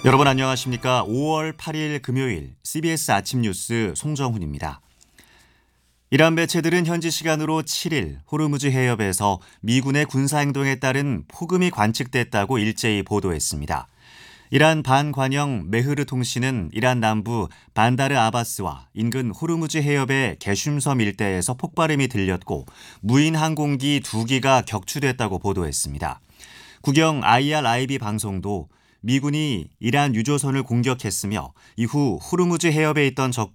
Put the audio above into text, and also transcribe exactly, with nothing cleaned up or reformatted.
여러분 안녕하십니까? 오월 팔일 금요일 씨비에스 아침 뉴스 송정훈입니다. 이란 매체들은 현지 시간으로 칠일 호르무즈 해협에서 미군의 군사행동에 따른 폭음이 관측됐다고 일제히 보도했습니다. 이란 반관영 메흐르 통신은 이란 남부 반다르 아바스와 인근 호르무즈 해협의 게슘섬 일대에서 폭발음이 들렸고 무인 항공기 두 기가 격추됐다고 보도했습니다. 국영 아이알아이비 방송도 미군이 이란 유조선을 공격했으며 이후 호르무즈 해협에 있던 적